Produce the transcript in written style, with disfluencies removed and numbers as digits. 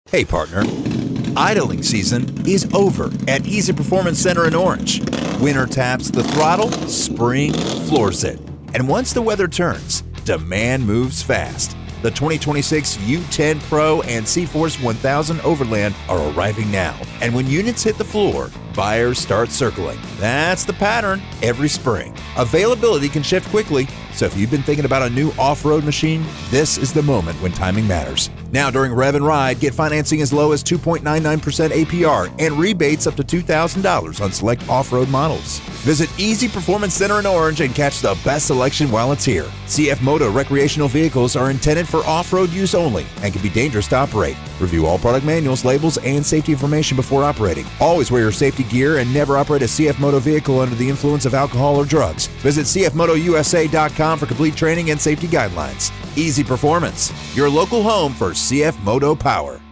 Hey partner, idling season is over at Easy Performance Center in Orange. Winter taps the throttle, spring floors it. And once the weather turns, demand moves fast. The 2026 U10 Pro and C-Force 1000 Overland are arriving now. And when units hit the floor, buyers start circling. That's the pattern every spring. Availability can shift quickly, so if you've been thinking about a new off-road machine, this is the moment when timing matters. Now during Rev and Ride, get financing as low as 2.99% APR and rebates up to $2,000 on select off-road models. Visit Easy Performance Center in Orange and catch the best selection while it's here. CF Moto recreational vehicles are intended for off-road use only and can be dangerous to operate. Review all product manuals, labels, and safety information before operating. Always wear your safety gear and never operate a CF Moto vehicle under the influence of alcohol or drugs. Visit cfmotousa.com for complete training and safety guidelines. Easy Performance, your local home for CF Moto Power.